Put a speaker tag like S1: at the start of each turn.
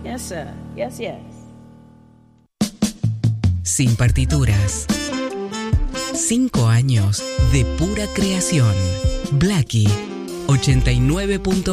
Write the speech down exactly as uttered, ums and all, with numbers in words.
S1: Yes, sir. Yes, yes.
S2: Sin partituras. Cinco años de pura creación. Blackie, ochenta y nueve punto